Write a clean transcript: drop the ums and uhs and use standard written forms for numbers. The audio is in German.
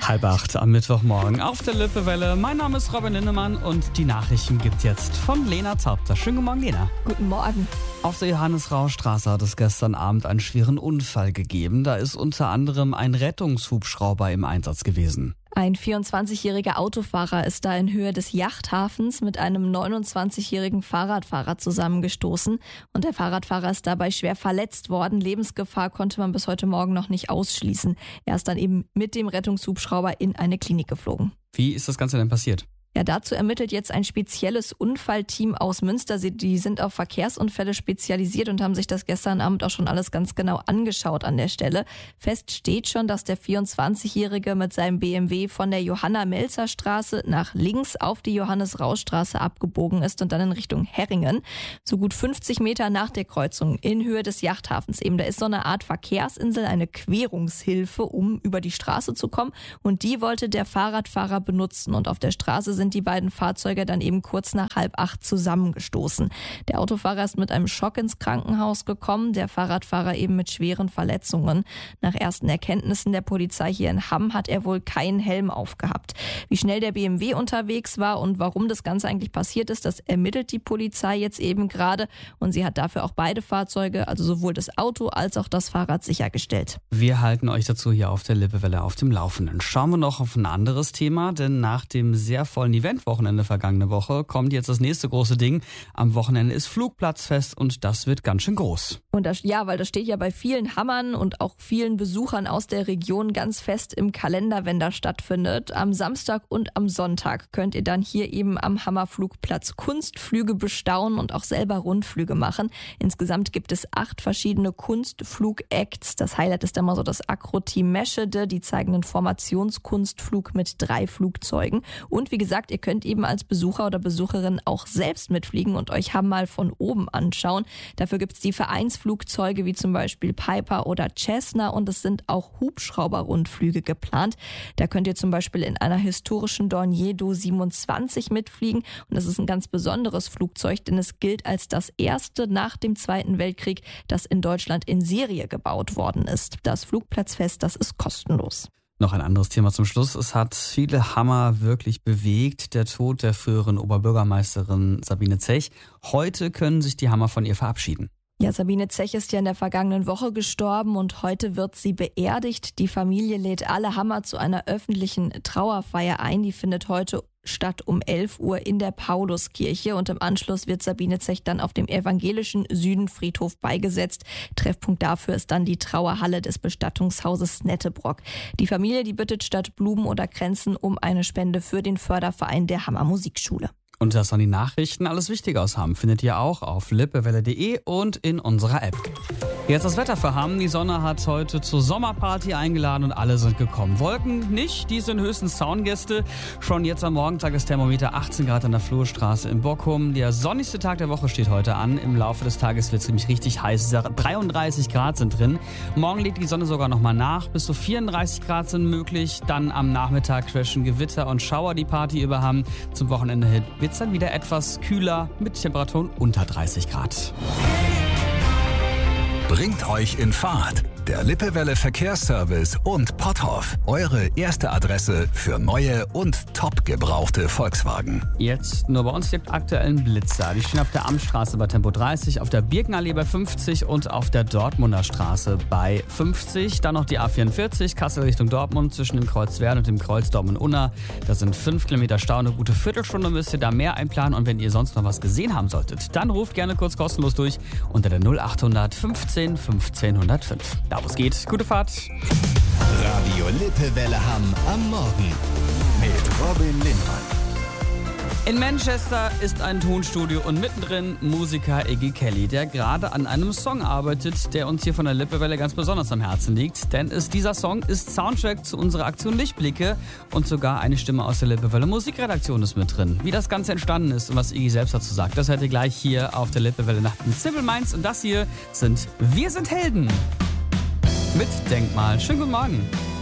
7:30 am Mittwochmorgen auf der Lippewelle. Mein Name ist Robin Linnemann und die Nachrichten gibt jetzt von Lena Zaubter. Schönen guten Morgen, Lena. Guten Morgen. Auf der Johannes-Rau-Straße hat es gestern Abend einen schweren Unfall gegeben. Da ist unter anderem ein Rettungshubschrauber im Einsatz gewesen. Ein 24-jähriger Autofahrer ist da in Höhe des Yachthafens mit einem 29-jährigen Fahrradfahrer zusammengestoßen und der Fahrradfahrer ist dabei schwer verletzt worden. Lebensgefahr konnte man bis heute Morgen noch nicht ausschließen. Er ist dann eben mit dem Rettungshubschrauber in eine Klinik geflogen. Wie ist das Ganze denn passiert? Ja, dazu ermittelt jetzt ein spezielles Unfallteam aus Münster. Die sind auf Verkehrsunfälle spezialisiert und haben sich das gestern Abend auch schon alles ganz genau angeschaut an der Stelle. Fest steht schon, dass der 24-Jährige mit seinem BMW von der Johanna-Melzer-Straße nach links auf die Johannes-Rau-Straße abgebogen ist und dann in Richtung Herringen. So gut 50 Meter nach der Kreuzung in Höhe des Yachthafens eben. Da ist so eine Art Verkehrsinsel, eine Querungshilfe, um über die Straße zu kommen. Und die wollte der Fahrradfahrer benutzen. Und auf der Straße sind die beiden Fahrzeuge dann eben kurz nach 7:30 zusammengestoßen. Der Autofahrer ist mit einem Schock ins Krankenhaus gekommen, der Fahrradfahrer eben mit schweren Verletzungen. Nach ersten Erkenntnissen der Polizei hier in Hamm hat er wohl keinen Helm aufgehabt. Wie schnell der BMW unterwegs war und warum das Ganze eigentlich passiert ist, das ermittelt die Polizei jetzt eben gerade und sie hat dafür auch beide Fahrzeuge, also sowohl das Auto als auch das Fahrrad sichergestellt. Wir halten euch dazu hier auf der Lippewelle auf dem Laufenden. Schauen wir noch auf ein anderes Thema, denn nach dem sehr vollen Eventwochenende vergangene Woche kommt jetzt das nächste große Ding. Am Wochenende ist Flugplatzfest und das wird ganz schön groß. Und weil das steht ja bei vielen Hammern und auch vielen Besuchern aus der Region ganz fest im Kalender, wenn das stattfindet. Am Samstag und am Sonntag könnt ihr dann hier eben am Hammerflugplatz Kunstflüge bestaunen und auch selber Rundflüge machen. Insgesamt gibt es 8 verschiedene Kunstflug-Acts. Das Highlight ist immer so das Akro-Team Meschede. Die zeigen einen Formationskunstflug mit 3 Flugzeugen. Und wie gesagt, ihr könnt eben als Besucher oder Besucherin auch selbst mitfliegen und euch mal von oben anschauen. Dafür gibt es die Vereinsflugzeuge wie zum Beispiel Piper oder Cessna und es sind auch Hubschrauber-Rundflüge geplant. Da könnt ihr zum Beispiel in einer historischen Dornier Do 27 mitfliegen und das ist ein ganz besonderes Flugzeug, denn es gilt als das erste nach dem Zweiten Weltkrieg, das in Deutschland in Serie gebaut worden ist. Das Flugplatzfest, das ist kostenlos. Noch ein anderes Thema zum Schluss. Es hat viele Hammer wirklich bewegt, der Tod der früheren Oberbürgermeisterin Sabine Zech. Heute können sich die Hammer von ihr verabschieden. Ja, Sabine Zech ist ja in der vergangenen Woche gestorben und heute wird sie beerdigt. Die Familie lädt alle Hammer zu einer öffentlichen Trauerfeier ein. Die findet heute statt um 11 Uhr in der Pauluskirche und im Anschluss wird Sabine Zech dann auf dem evangelischen Südenfriedhof beigesetzt. Treffpunkt dafür ist dann die Trauerhalle des Bestattungshauses Nettebrock. Die Familie, die bittet statt Blumen oder Kränzen um eine Spende für den Förderverein der Hammer Musikschule. Und das waren die Nachrichten. Alles Wichtige aus Hamm findet ihr auch auf lippewelle.de und in unserer App. Jetzt das Wetter für Hamm. Die Sonne hat heute zur Sommerparty eingeladen und alle sind gekommen. Wolken nicht, die sind höchstens Zaungäste. Schon jetzt am Morgentag ist Thermometer 18 Grad an der Flurstraße in Bockum. Der sonnigste Tag der Woche steht heute an. Im Laufe des Tages wird es nämlich richtig heiß. 33 Grad sind drin. Morgen legt die Sonne sogar nochmal nach. Bis zu 34 Grad sind möglich. Dann am Nachmittag crashen Gewitter und Schauer die Party über Hamm. Zum Wochenende hin wird es dann wieder etwas kühler mit Temperaturen unter 30 Grad. Bringt euch in Fahrt. Der Lippewelle Verkehrsservice und Potthoff. Eure erste Adresse für neue und top gebrauchte Volkswagen. Jetzt nur bei uns die aktuellen Blitzer. Die stehen auf der Amtsstraße bei Tempo 30, auf der Birkenallee bei 50 und auf der Dortmunder Straße bei 50. Dann noch die A44, Kassel Richtung Dortmund zwischen dem Kreuz Wern und dem Kreuz Dortmund-Unna. Da sind 5 Kilometer Stau, eine gute Viertelstunde müsst ihr da mehr einplanen. Und wenn ihr sonst noch was gesehen haben solltet, dann ruft gerne kurz kostenlos durch unter der 0800 15 15 105. Da wo es geht. Gute Fahrt. Radio Lippewelle Hamm am Morgen mit Robin Linnemann. In Manchester ist ein Tonstudio und mittendrin Musiker Iggy Kelly, der gerade an einem Song arbeitet, der uns hier von der Lippewelle ganz besonders am Herzen liegt. Denn dieser Song ist Soundtrack zu unserer Aktion Lichtblicke und sogar eine Stimme aus der Lippewelle Musikredaktion ist mit drin. Wie das Ganze entstanden ist und was Iggy selbst dazu sagt, das hört ihr gleich hier auf der Lippewelle Nacht in Simple Minds. Und das hier sind Wir sind Helden mit Denkmal. Schönen guten Morgen.